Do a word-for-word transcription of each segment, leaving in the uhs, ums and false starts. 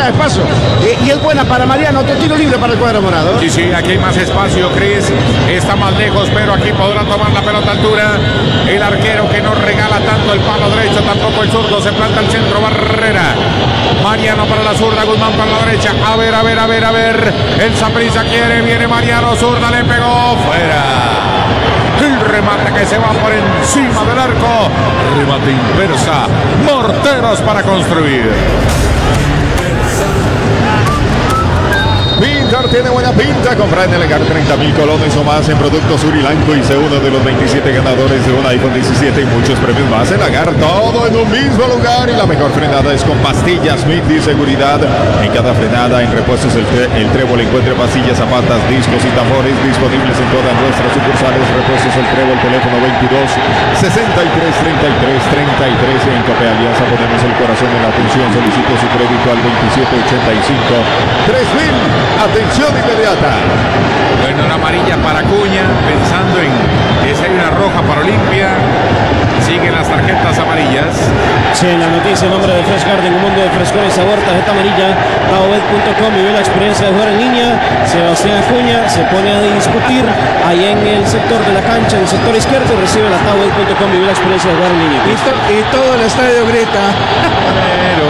demasiado espacio. Y, y es buena para Mariano, otro tiro libre para el cuadro morado. Sí, sí, aquí hay más espacio, Cris. Está más lejos, pero aquí podrá tomar la pelota a altura. El arquero que no regala tanto el palo derecho, tampoco el zurdo. Se planta el centro, Barrera. Mariano para la zurda, Guzmán para la derecha. A ver, a ver, a ver, a ver. El Saprissa quiere, viene Mariano, zurda, le pegó, fuera. El remate que se va por encima del arco. Remate inversa. Morteros para construir. Pintar tiene buena pinta. Comprar en Elegar treinta mil colones o más en productos Urilanco y sé uno de los veintisiete ganadores de un iPhone diecisiete y muchos premios más. Elegar, todo en un mismo lugar. Y la mejor frenada es con pastillas Midi Seguridad. En cada frenada, en repuestos el, el Trébol encuentre pastillas, zapatas, discos y tambores disponibles en todas nuestras sucursales. Repuestos el Trébol, teléfono veintidós, sesenta y tres, treinta y tres, treinta y tres. En Cope Alianza ponemos el corazón en la atención. Solicite su crédito al veintisiete ochenta y cinco, tres mil. Atención inmediata. Bueno, una amarilla para Acuña, pensando en que si hay una roja para Olimpia. Siguen las tarjetas amarillas. Sí, en la noticia, en nombre de Fresh Garden, un mundo de frescor y sabor, tarjeta amarilla, Taobet punto com, vive la experiencia de jugar en línea. Sebastián Acuña se pone a discutir ahí en el sector de la cancha, en el sector izquierdo, y recibe la Taobet punto com, vive la experiencia de jugar en línea. Y, to y todo el estadio grita. Pero,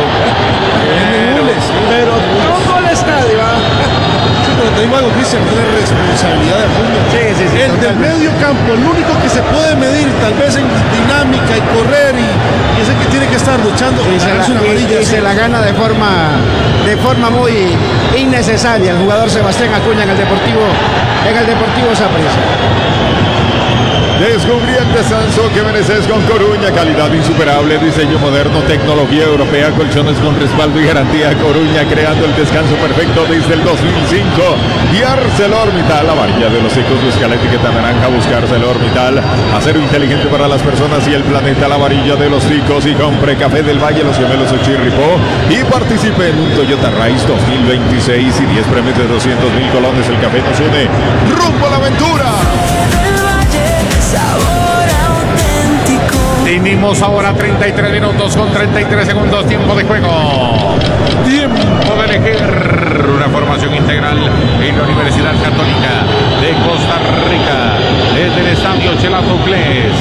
pero, pero todo el estadio. Pero te digo algo, Cristian, es de responsabilidad de Acuña. Sí, sí, sí. El del medio campo, el único que se puede medir, tal vez en dinámica y correr, y, y ese que tiene que estar luchando. Y, se la, una amarilla, y, y sí. se la gana de forma, de forma muy innecesaria el jugador Sebastián Acuña en el Deportivo, en el Deportivo Saprissa. Descubrí el descanso que mereces con Coruña, calidad insuperable, diseño moderno, tecnología europea, colchones con respaldo y garantía. Coruña, creando el descanso perfecto desde el dos mil cinco. Y ArcelorMittal, la varilla de los hijos, busca la etiqueta naranja, busca ArcelorMittal, acero inteligente para las personas y el planeta, la varilla de los ticos. Y compre Café del Valle, los gemelos Ochirripó, y participe en un Toyota Race dos mil veintiséis y diez premios de doscientos mil colones. El café nos une rumbo a la aventura. Tenemos ahora treinta y tres minutos con treinta y tres segundos, tiempo de juego. Tiempo de elegir una formación integral en la Universidad Católica de Costa Rica, desde el estadio Chelato Clés,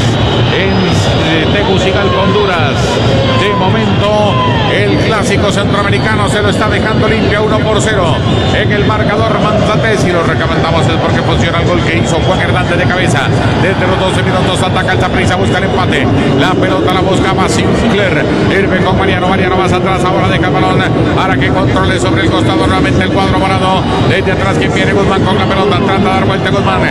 en Tegucigalpa, Honduras. De momento, el clásico centroamericano se lo está dejando limpio, uno por cero. En el marcador Manzantes, y lo recomendamos es porque funciona el gol que hizo Juan Hernández de cabeza. Desde los doce minutos ataca el Saprissa, busca el empate. La pelota la buscaba Sinclair. Irve con Mariano. Mariano más atrás. Ahora deja el balón para que controle sobre el costado nuevamente el cuadro morado. Desde atrás quien viene Guzmán con la pelota. Trata de dar vuelta Guzmán.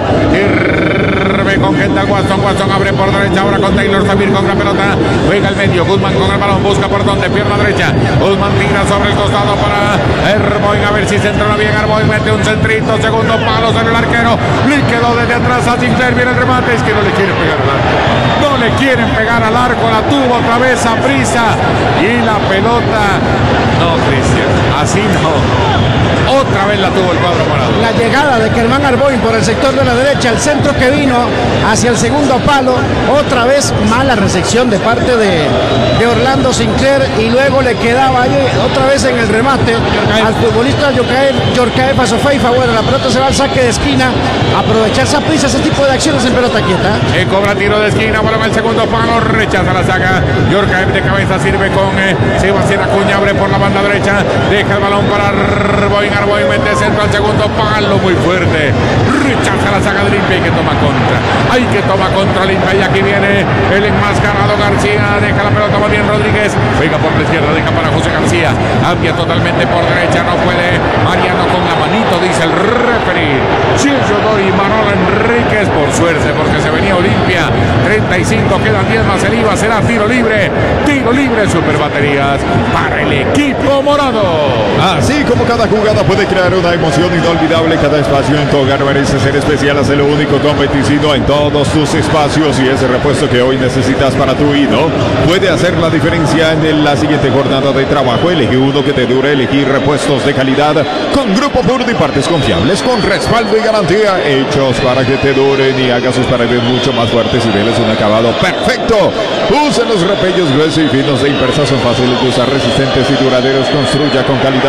Irve con Kendall Watson. Watson abre por derecha. Ahora con Taylor Samir con la pelota. Juega al medio. Guzmán con el balón. Busca por donde. Pierna derecha. Guzmán tira sobre el costado para Arboin. A ver si se entra bien. Arboin mete un centrito. Segundo palo sobre el arquero. Le quedó desde atrás a Sinclair. Viene el remate. Es que no le quiere pegar al arco. No le quieren pegar al arco. La tuvo otra vez Saprissa. Y la pelota. No, Cristian. Así no. Otra vez la tuvo el cuadro morado. La llegada de Germán Arboin por el sector de la derecha, el centro que vino hacia el segundo palo, otra vez mala recepción de parte de, de Orlando Sinclair, y luego le quedaba ahí otra vez en el remate al futbolista Yorkaev Fasofeifa. Bueno, la pelota se va al saque de esquina, aprovechar Saprissa ese tipo de acciones en pelota quieta. El cobra tiro de esquina, vuelve el segundo palo, rechaza la saga. Yorkaev de cabeza sirve con eh, Sebastián Acuña, abre por la banda derecha, deja el balón para Arboin. Arboin mete centro al segundo palo, muy fuerte, rechaza la saga de Olimpia y que toma contra, hay que toma contra Olimpia. Y aquí viene el enmascarado García, deja la pelota más bien Rodríguez, venga por la izquierda, deja para José García, cambia totalmente por derecha, no puede Mariano con la manito, dice el referee Chillo y Manuel Enríquez, por suerte porque se venía Olimpia. Treinta y cinco, quedan diez más, el IVA será tiro libre, tiro libre, super baterías para el equipo morado. Así como cada jugada puede crear una emoción inolvidable, cada espacio en tu hogar merece ser especial. Hace lo único con Beticino en todos tus espacios, y ese repuesto que hoy necesitas para tu hino puede hacer la diferencia en la siguiente jornada de trabajo. Elegí uno que te dure, elegir repuestos de calidad con Grupo Purdy, partes confiables con respaldo y garantía, hechos para que te duren y haga sus paredes mucho más fuertes y denles un acabado perfecto. Usa los repellos gruesos y finos de Impersa, son fáciles de usar, resistentes y duraderos. Construya con calidad